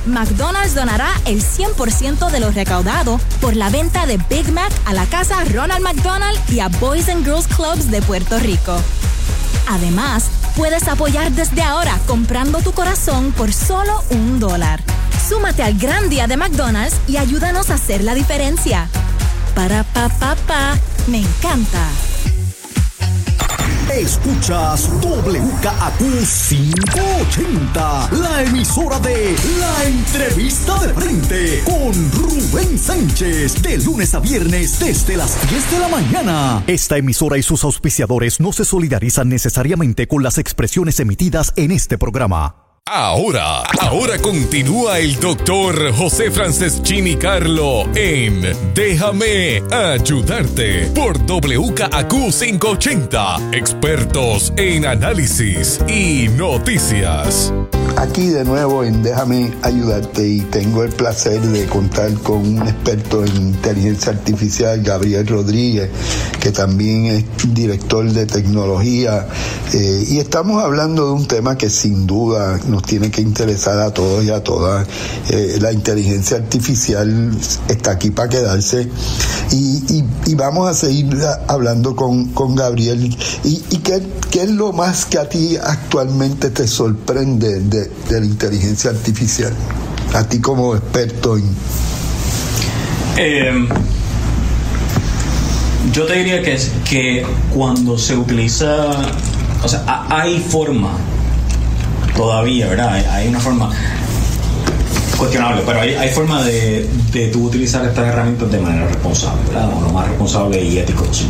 McDonald's donará el 100% de lo recaudado por la venta de Big Mac a la casa Ronald McDonald y a Boys and Girls Clubs de Puerto Rico. Además, puedes apoyar desde ahora comprando tu corazón por solo $1. Súmate al gran día de McDonald's y ayúdanos a hacer la diferencia. Para pa, me encanta. Escuchas WKAQ 580, la emisora de La Entrevista de Frente con Rubén Sánchez, de lunes a viernes desde las 10 de la mañana. Esta emisora y sus auspiciadores no se solidarizan necesariamente con las expresiones emitidas en este programa. Ahora continúa el doctor José Franceschini Carlo en Déjame Ayudarte por WKAQ 580, expertos en análisis y noticias. Aquí de nuevo en Déjame Ayudarte y tengo el placer de contar con un experto en inteligencia artificial, Gabriel Rodríguez, que también es director de tecnología, y estamos hablando de un tema que sin duda nos tiene que interesar a todos y a todas. La inteligencia artificial está aquí para quedarse y vamos a seguir hablando con Gabriel. ¿Y qué es lo más que a ti actualmente te sorprende de la inteligencia artificial? A ti como experto en... Yo te diría que cuando se utiliza, o sea, hay forma todavía, ¿verdad? Hay una forma cuestionable, pero hay forma de tú utilizar estas herramientas de manera responsable, ¿verdad? O lo más responsable y ético posible.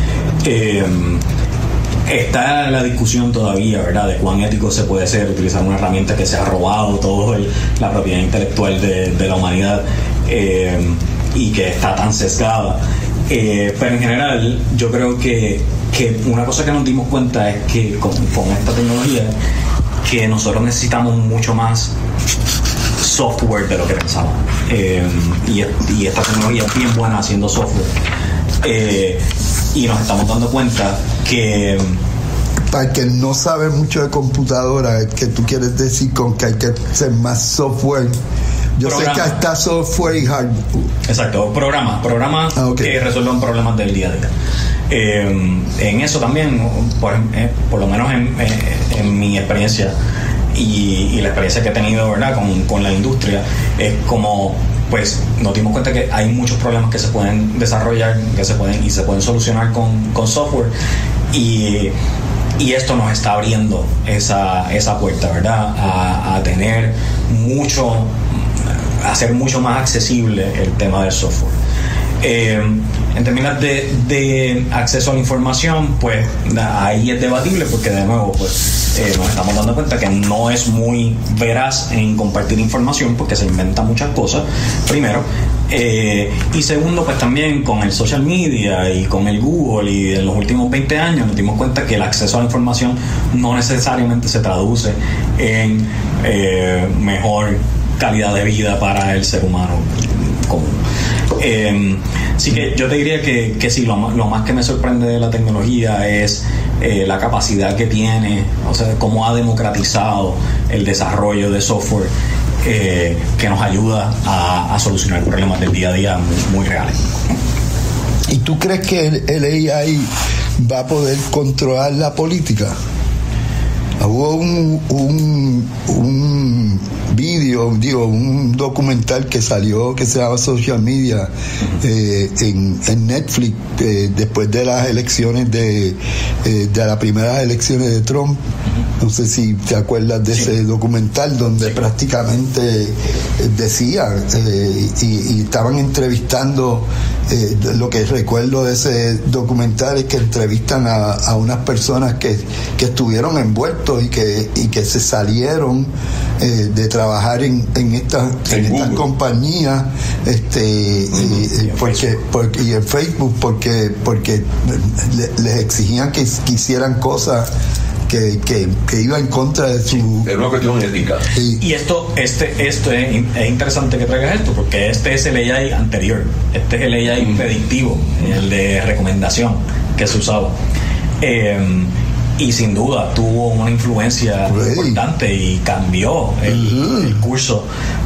Está la discusión todavía, ¿verdad?, de cuán ético se puede ser utilizar una herramienta que se ha robado toda la propiedad intelectual de la humanidad y que está tan sesgada. Pero en general, yo creo que una cosa que nos dimos cuenta es que con esta tecnología, que nosotros necesitamos mucho más software de lo que pensamos. Y esta tecnología es bien buena haciendo software. Y nos estamos dando cuenta que... Para el que no sabe mucho de computadora, que tú quieres decir con que hay que hacer más software. Yo sé que está software y hardware. Exacto, programas que resuelvan problemas del día a día. En eso también, por lo menos en mi experiencia y la experiencia que he tenido, ¿verdad?, con la industria, es como, pues nos dimos cuenta que hay muchos problemas que se pueden desarrollar, que se pueden solucionar con software, y esto nos está abriendo esa puerta, ¿verdad?, a tener a hacer mucho más accesible el tema del software. En términos de acceso a la información, pues ahí es debatible, porque de nuevo pues nos estamos dando cuenta que no es muy veraz en compartir información, porque se inventan muchas cosas, primero, y segundo, pues también con el social media y con el Google, y en los últimos 20 años nos dimos cuenta que el acceso a la información no necesariamente se traduce en mejor calidad de vida para el ser humano común. Así que yo te diría que sí, lo más que me sorprende de la tecnología es la capacidad que tiene, o sea, cómo ha democratizado el desarrollo de software que nos ayuda a solucionar problemas del día a día muy reales. ¿Y tú crees que el AI va a poder controlar la política? Hubo un un documental que salió que se llama Social Media en Netflix después de las elecciones de las primeras elecciones de Trump. No sé si te acuerdas de ese documental donde prácticamente decían y estaban entrevistando. Lo que recuerdo de ese documental es que entrevistan a unas personas que estuvieron envueltos y que se salieron de trabajar en estas compañías y en Facebook porque les exigían que hicieran cosas que iba en contra de su... Es una cuestión ética. Y esto es interesante que traigas esto, porque este es el AI anterior, este es el AI predictivo, el de recomendación que se usaba, y sin duda tuvo una influencia importante y cambió el curso